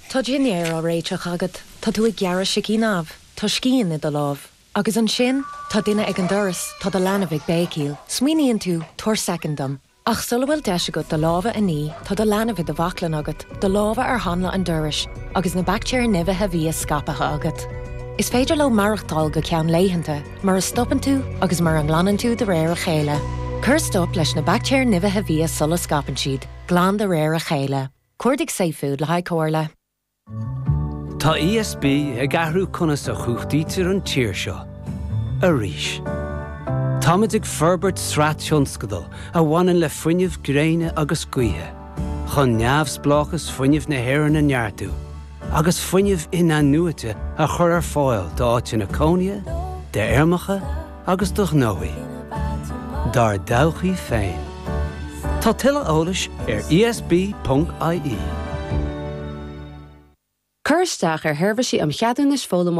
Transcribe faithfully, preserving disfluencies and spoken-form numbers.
Tá dinnéir á réiteach agad, tá tú ag gearra sicí námh, tá scían i do lámh. Agus an sin, tá duine ag an doras, tá do leanamh ag bécíl, smuoíonn tú tuair secondam. Ach sulhfuil deis agat do lábha a ní, tá do leanamh do bhaclan agat, do lábha ar hanla an doras, agus na bactéir nimhethe bhí scapatha agat. Is féidir le marachtáil go ceann léitheanta, mar a stoppan tú agus mar an ghlanan tú de réir a chéile. Cur stop leis na bactéir nimhethe bhí sulla scapan siad, glán de réir a chéile. Cuirdig Safe-Food le haid cóirle. Tá E S B ag ahrú conas a chuchtítear an tíir seo, a ríis. Táid ag Ferbert Srat Sionscadal a bhaineann le fuinneamh gréine agus cuithe, chun neamhs blachas fuinneamh na hÉireann na neartú, agus fuinneamh ina nuaite a chur ar fáil d'áit na Cónaithe, de Airmeacha agus do Ghnoí. Dar dowchaí féin. Tá tuilleadh eolais ar E S B dot I E. Cur isteach ar thermhaisí am cheadúnas fólam